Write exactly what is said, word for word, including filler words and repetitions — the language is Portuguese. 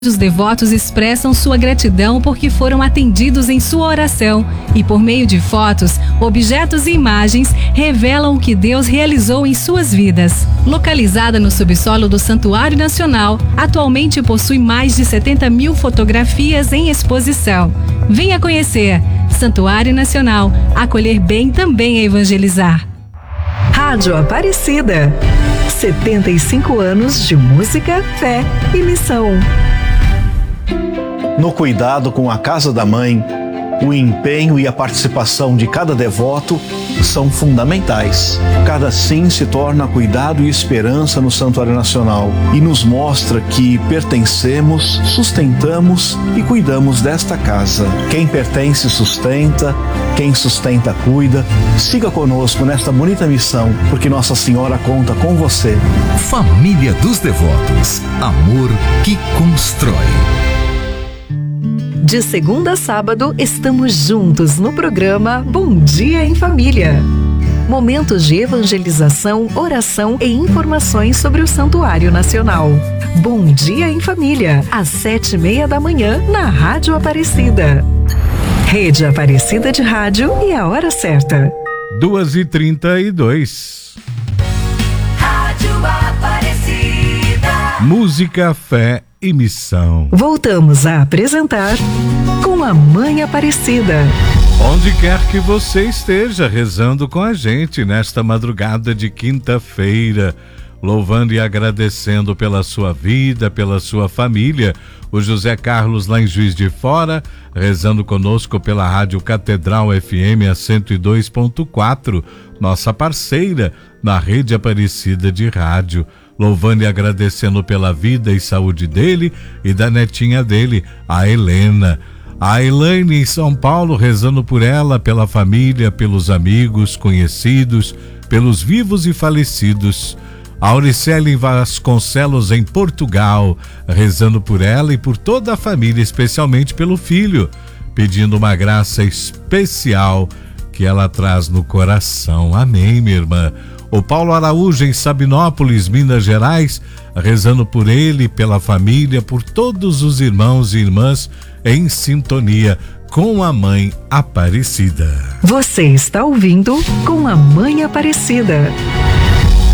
Os devotos expressam sua gratidão porque foram atendidos em sua oração e, por meio de fotos, objetos e imagens, revelam o que Deus realizou em suas vidas. Localizada no subsolo do Santuário Nacional, atualmente possui mais de setenta mil fotografias em exposição. Venha conhecer. Santuário Nacional. Acolher bem também é evangelizar. Rádio Aparecida. setenta e cinco anos de música, fé e missão. No cuidado com a casa da mãe, o empenho e a participação de cada devoto são fundamentais. Cada sim se torna cuidado e esperança no Santuário Nacional e nos mostra que pertencemos, sustentamos e cuidamos desta casa. Quem pertence sustenta, quem sustenta cuida. Siga conosco nesta bonita missão, porque Nossa Senhora conta com você. Família dos Devotos. Amor que constrói. De segunda a sábado, estamos juntos no programa Bom Dia em Família. Momentos de evangelização, oração e informações sobre o Santuário Nacional. Bom Dia em Família, às sete e meia da manhã, na Rádio Aparecida. Rede Aparecida de Rádio e a hora certa. duas e trinta e dois. Rádio Aparecida. Música, fé e missão. Voltamos a apresentar Com a Mãe Aparecida. Onde quer que você esteja rezando com a gente nesta madrugada de quinta-feira, louvando e agradecendo pela sua vida, pela sua família. O José Carlos lá em Juiz de Fora, rezando conosco pela Rádio Catedral F M a cento e dois ponto quatro, nossa parceira na Rede Aparecida de Rádio. Louvando e agradecendo pela vida e saúde dele e da netinha dele, a Helena. A Elaine em São Paulo, rezando por ela, pela família, pelos amigos, conhecidos, pelos vivos e falecidos. A Auricele Vasconcelos em Portugal, rezando por ela e por toda a família, especialmente pelo filho, pedindo uma graça especial que ela traz no coração. Amém, minha irmã. O Paulo Araújo em Sabinópolis, Minas Gerais, rezando por ele, pela família, por todos os irmãos e irmãs em sintonia com a Mãe Aparecida. Você está ouvindo Com a Mãe Aparecida.